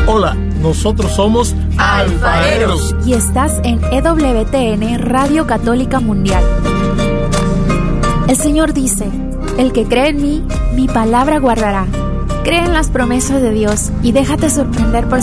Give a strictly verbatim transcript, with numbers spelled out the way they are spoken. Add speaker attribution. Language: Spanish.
Speaker 1: Hola, nosotros somos Alfareros.
Speaker 2: Y estás en E W T N Radio Católica Mundial. El Señor dice, el que cree en mí, mi palabra guardará. Cree en las promesas de Dios y déjate sorprender por